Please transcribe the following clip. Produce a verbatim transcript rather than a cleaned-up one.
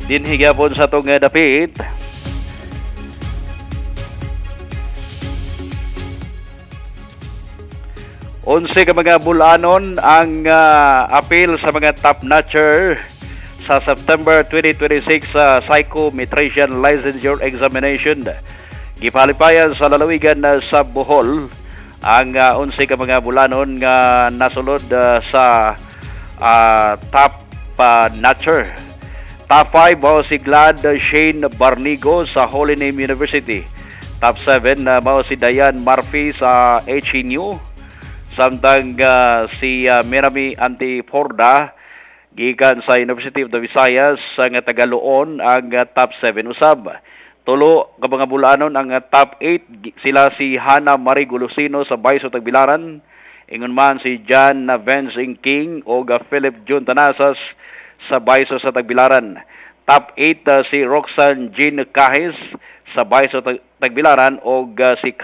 Dinhi gyapon sa atong uh, dapit. Unse ka mga bulanon ang uh, appeal sa mga top notcher sa September twenty twenty-six sa uh, Psychometrician Licensure Examination. Gipalipayan sa lalawigan uh, sa Bohol ang uh, unse ka mga bulanon nga nasulod uh, sa uh, top uh, notcher. Top five mao si Glad Shane Barnigo sa Holy Name University. Top seven uh, mao si Diane Murphy sa H E N U. Samtang uh, si uh, Mirami Antiporda gikan sa University of the Visayas sa nga Tagaloon ang uh, top seven usab. Tulo ka mga bulanon ang uh, top eight sila si Hana Marie Golosino sa Baiso Tagbilaran, ingon man si John Vincent King o uh, Philip Jun Tanasas sa Baiso sa Tagbilaran. Top eight uh, si Roxanne Jean Kahis sa Baiso Tagbilaran o uh, si